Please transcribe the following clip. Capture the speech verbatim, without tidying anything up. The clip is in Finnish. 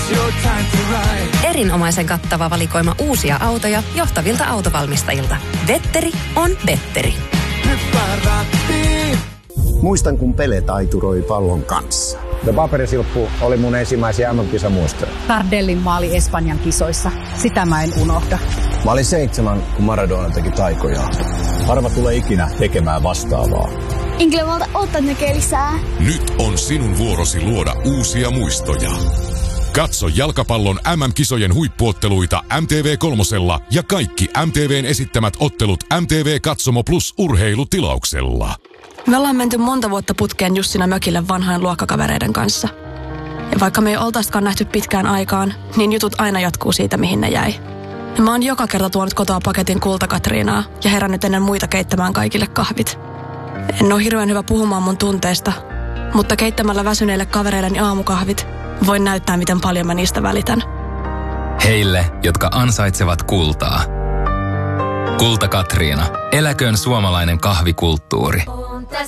Erinomaisen kattava valikoima uusia autoja johtavilta autovalmistajilta. Vetteri on Vetteri. Muistan, kun Pele taituroi pallon kanssa. Ja paperisilppu oli mun ensimmäisiä M M-kisamuistoja. Tardellin maali Espanjan kisoissa. Sitä mä en unohda. Mä olin seitsemän, kun Maradona teki taikoja. Harva tulee ikinä tekemään vastaavaa. Enkä malta ottaa näkee lisää. Nyt on sinun vuorosi luoda uusia muistoja. Katso jalkapallon M M-kisojen huippuotteluita M T V kolmosella ja kaikki M T V:n esittämät ottelut M T V Katsomo Plus -urheilutilauksella. Me ollaan menty monta vuotta putkeen Jussina mökille vanhojen luokkakavereiden kanssa. Ja vaikka me ei oltaisikaan nähty pitkään aikaan, niin jutut aina jatkuu siitä, mihin ne jäi. Ja mä oon joka kerta tuonut kotoa paketin kultakatriinaa ja herännyt ennen muita keittämään kaikille kahvit. En oo hirveän hyvä puhumaan mun tunteista, mutta keittämällä väsyneille kavereilleni aamukahvit voin näyttää, miten paljon mä niistä välitän. Heille, jotka ansaitsevat kultaa. Kulta Katriina. Eläköön suomalainen kahvikulttuuri.